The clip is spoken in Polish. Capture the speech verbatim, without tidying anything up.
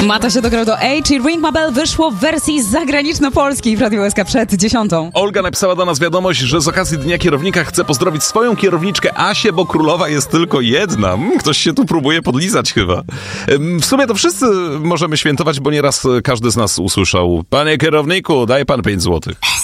Mata się dograł do A, i Ring My Bell wyszło w wersji zagraniczno-polskiej w Radiu S K przed dziesiątą. Olga napisała do nas wiadomość, że z okazji Dnia Kierownika chce pozdrowić swoją kierowniczkę Asię, bo królowa jest tylko jedna. Ktoś się tu próbuje podlizać chyba. W sumie to wszyscy możemy świętować, bo nieraz każdy z nas usłyszał: panie kierowniku, daj pan pięć złotych.